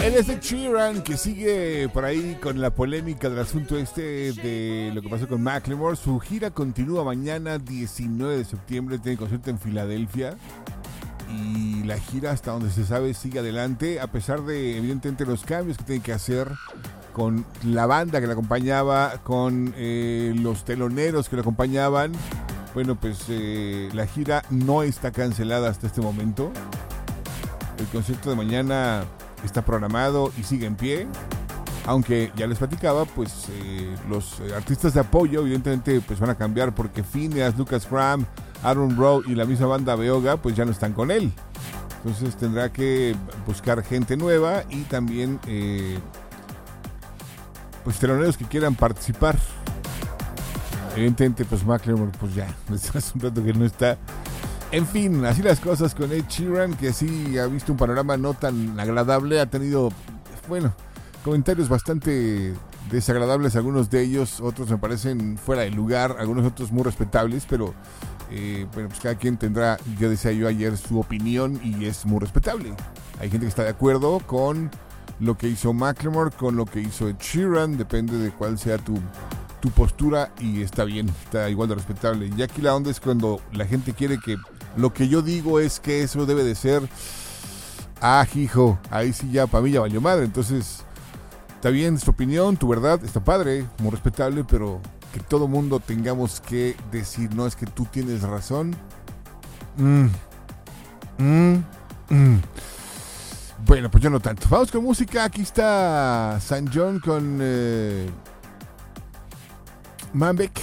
Él es Ed Sheeran, que sigue por ahí con la polémica del asunto de lo que pasó con Macklemore. Su gira continúa mañana, 19 de septiembre, tiene concierto en Filadelfia. Y la gira, hasta donde se sabe, sigue adelante, a pesar de, evidentemente, los cambios que tiene que hacer con la banda que le acompañaba, con los teloneros que le acompañaban. Bueno, pues la gira no está cancelada hasta este momento. El concierto de mañana está programado y sigue en pie, aunque ya les platicaba, pues los artistas de apoyo evidentemente pues van a cambiar, porque Phineas, Lucas Graham, Aaron Rowe y la misma banda Beoga pues ya no están con él. Entonces tendrá que buscar gente nueva y también pues teloneros que quieran participar. Evidentemente pues Macklemore pues ya hace un rato que no está. En fin, así las cosas con Ed Sheeran, que sí ha visto un panorama no tan agradable. Ha tenido, bueno, comentarios bastante desagradables, algunos de ellos, otros me parecen fuera de lugar, algunos otros muy respetables, pero bueno, pues cada quien tendrá, ya decía yo ayer, su opinión y es muy respetable. Hay gente que está de acuerdo con lo que hizo Macklemore, con lo que hizo Ed Sheeran, depende de cuál sea tu postura y está bien, está igual de respetable. Y aquí la onda es cuando la gente quiere que lo que yo digo es que eso debe de ser, hijo, ahí sí ya para mí ya valió madre. Entonces está bien, es tu opinión, tu verdad, está padre, muy respetable, pero que todo mundo tengamos que decir, no, es que tú tienes razón. Bueno, pues yo no tanto. Vamos con música, aquí está San John con Manbeck.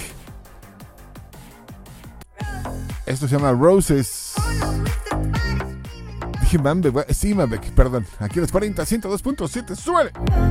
Esto se llama Roses. Dije Manbeck, sí, Manbeck, perdón. Aquí en los 40, 102.7, ¡súbele!